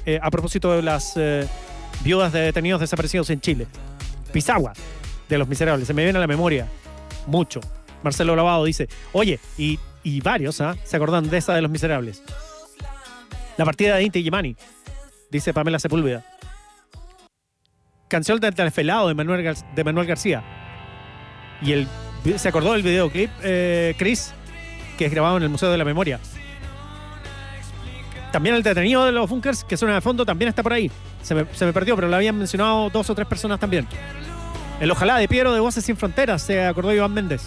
a propósito de las viudas de detenidos desaparecidos en Chile. Pisagua, de Los Miserables. Se me viene a la memoria mucho. Marcelo Lavado dice, oye, y varios se acordan de esa de Los Miserables. La partida de Inti Illimani, dice Pamela Sepúlveda. Canción del Telefelado de Manuel García. Y se acordó del videoclip, Chris, que es grabado en el Museo de la Memoria. También el detenido de los bunkers, que suena de fondo, también está por ahí. Se me perdió, pero lo habían mencionado 2 o 3 personas también. El Ojalá de Piero de Voces Sin Fronteras, se acordó Iván Méndez.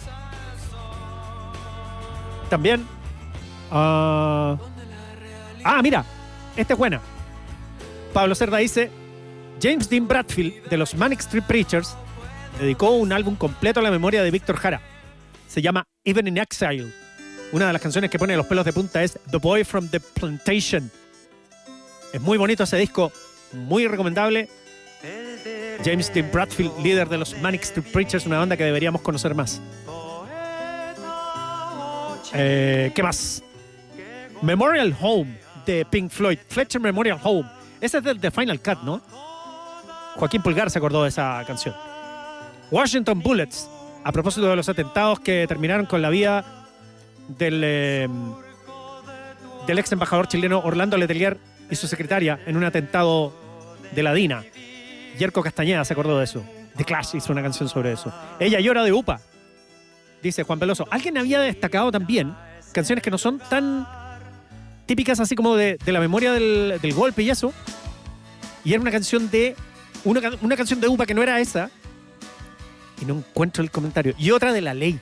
También. Mira, esta es buena. Pablo Cerda dice, James Dean Bradfield, de los Manic Street Preachers, dedicó un álbum completo a la memoria de Víctor Jara. Se llama Even in Exile. Una de las canciones que pone los pelos de punta es The Boy from the Plantation. Es muy bonito ese disco, muy recomendable. James Dean Bradfield, líder de los Manic Street Preachers, una banda que deberíamos conocer más. ¿Qué más? Memorial Home, de Pink Floyd. Fletcher Memorial Home. Ese es del The Final Cut, ¿no? Joaquín Pulgar se acordó de esa canción. Washington Bullets, a propósito de los atentados que terminaron con la vida del ex embajador chileno Orlando Letelier y su secretaria en un atentado de la DINA. Yerko Castañeda se acordó de eso. The Clash hizo una canción sobre eso. Ella llora de UPA, dice Juan Veloso. Alguien había destacado también canciones que no son tan típicas así como de la memoria del golpe y eso. Y era una canción de una canción de UPA que no era esa. Y no encuentro el comentario. Y otra de La Ley.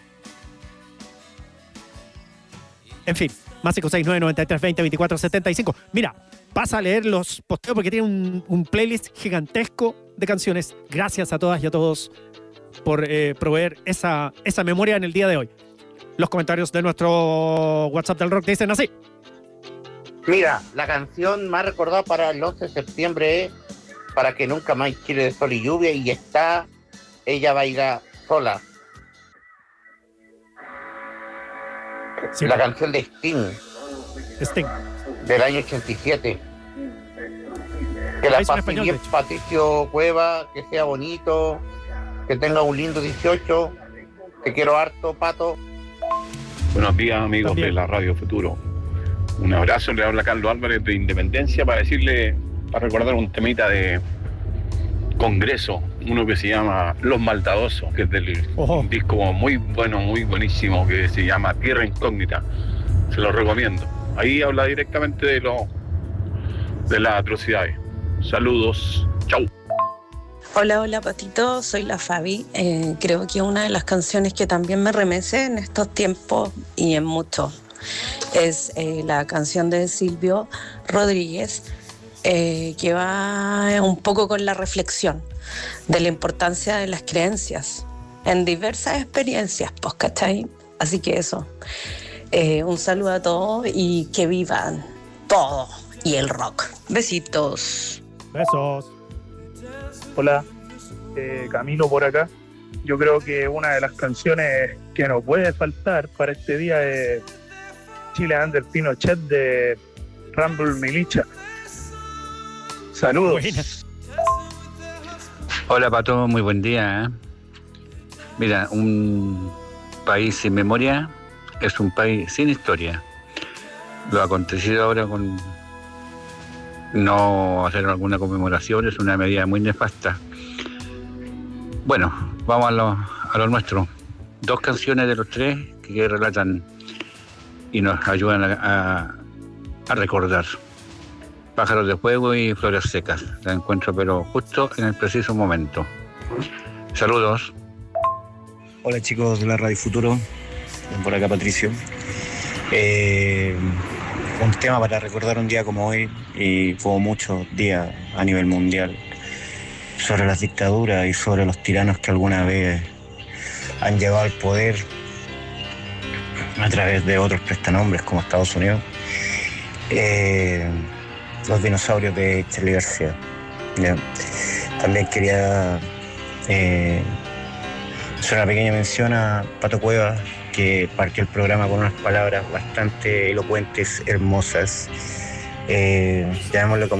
En fin, más 569-93-20-24-75. Mira, pasa a leer los posteos porque tiene un playlist gigantesco de canciones. Gracias a todas y a todos por proveer esa memoria en el día de hoy. Los comentarios de nuestro WhatsApp del rock dicen así. Mira, la canción más recordada para el 11 de septiembre es Para que nunca más Chile de sol y lluvia, y está Ella baila sola. Sí. La canción de Sting. Del año 87. Que la pase bien Patricio Cueva, que sea bonito, que tenga un lindo 18. Te quiero harto, Pato. Buenos días, amigos de la Radio Futuro. Un abrazo, le habla Carlos Álvarez de Independencia para recordar un temita de Congreso, uno que se llama Los Maldadosos, que es un disco muy bueno, muy buenísimo, que se llama Tierra Incógnita. Se lo recomiendo. Ahí habla directamente de las atrocidades. Saludos, chau. Hola Patito, soy la Fabi. Creo que una de las canciones que también me remece en estos tiempos y en muchos es la canción de Silvio Rodríguez, que va un poco con la reflexión de la importancia de las creencias en diversas experiencias, pues, ¿cachai? Así que eso, un saludo a todos y que vivan todo y el rock. Besitos. Besos. Hola, Camilo por acá. Yo creo que una de las canciones que no puede faltar para este día es Chile Under Pinochet de Rumble Militia. Saludos. Buena. Hola Pato, muy buen día. Mira, un país sin memoria es un país sin historia. Lo acontecido ahora con no hacer alguna conmemoración es una medida muy nefasta. Bueno, vamos a lo nuestro. 2 canciones de los 3 que relatan y nos ayudan a recordar. Pájaros de Fuego y Flores Secas. La encuentro pero justo en el preciso momento. Saludos. Hola chicos de la Radio Futuro, por acá Patricio. Un tema para recordar un día como hoy, y como muchos días a nivel mundial, sobre las dictaduras y sobre los tiranos que alguna vez han llegado al poder a través de otros prestanombres como Estados Unidos. Los dinosaurios de Charlie García. También quería hacer una pequeña mención a Pato Cuevas, que partió el programa con unas palabras bastante elocuentes, hermosas. Llamémoslo como